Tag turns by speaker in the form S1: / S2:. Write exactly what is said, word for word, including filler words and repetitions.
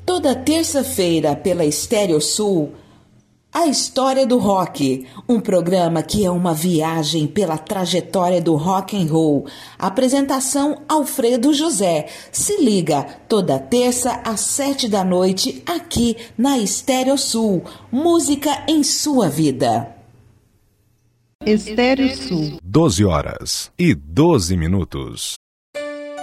S1: Toda terça-feira pela Estéreo Sul, A História do Rock, um programa que é uma viagem pela trajetória do rock and roll. Apresentação Alfredo José. Se liga, toda terça às sete da noite, aqui na Estéreo Sul. Música em sua vida.
S2: Estéreo Sul.
S3: doze horas e doze minutos.